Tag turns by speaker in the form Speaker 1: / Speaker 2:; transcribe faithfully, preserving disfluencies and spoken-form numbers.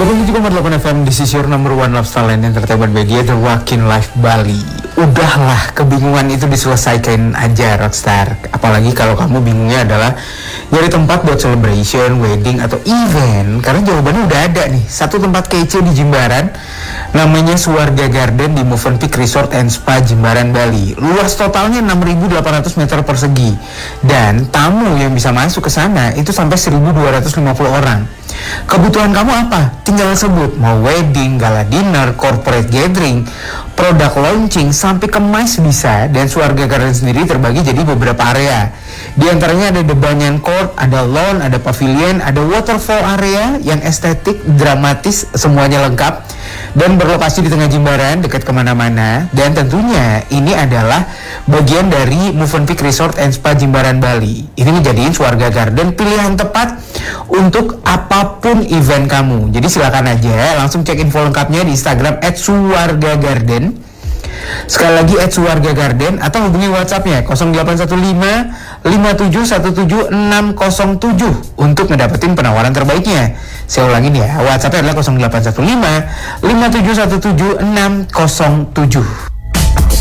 Speaker 1: delapan puluh tujuh koma delapan F M, this is your number one lifestyle and entertainment media, The Walking Life Bali. Udahlah, kebingungan itu diselesaikan aja, Rockstar. Apalagi kalau kamu bingungnya adalah nyari tempat buat celebration, wedding, atau event. Karena jawabannya udah ada nih, satu tempat kece di Jimbaran, namanya Suwarga Garden di Movenpick Resort and Spa Jimbaran, Bali. Luas totalnya enam ribu delapan ratus meter persegi. Dan tamu yang bisa masuk ke sana itu sampai seribu dua ratus lima puluh orang. Kebutuhan kamu apa? Tinggal sebut, mau wedding, gala dinner, corporate gathering, produk launching, sampai kemas bisa. Dan Suwarga Garden sendiri terbagi jadi beberapa area. Di antaranya ada The Banyan Court, ada lawn, ada pavilion, ada waterfall area yang estetik, dramatis, semuanya lengkap. Dan berlokasi di tengah Jimbaran, dekat kemana-mana. Dan tentunya ini adalah bagian dari Movenpick Resort and Spa Jimbaran, Bali. Ini menjadiin Suwarga Garden pilihan tepat untuk apapun event kamu. Jadi silakan aja langsung cek info lengkapnya di Instagram at suwarga garden. Sekali lagi at Suwarga Garden, atau hubungi WhatsApp-nya nol delapan satu lima lima tujuh satu tujuh enam nol tujuh untuk ngedapetin penawaran terbaiknya. Saya ulangin ya, WhatsApp-nya adalah nol delapan satu lima lima tujuh satu tujuh enam nol tujuh.